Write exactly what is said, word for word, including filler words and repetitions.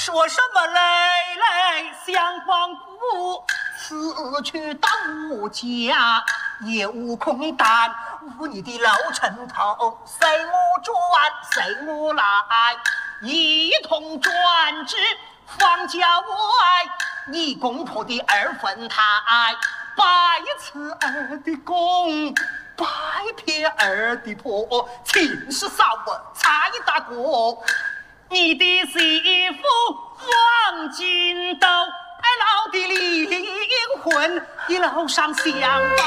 说什么来来相帮扶，此去到无家，也无空担无你的老尘头，随我转，随我来，一同转至方家外，你公婆的二分台，拜此儿的公，拜撇儿的婆，秦氏嫂儿蔡大哥，你的媳妇王金斗，二老的灵魂一路上相伴。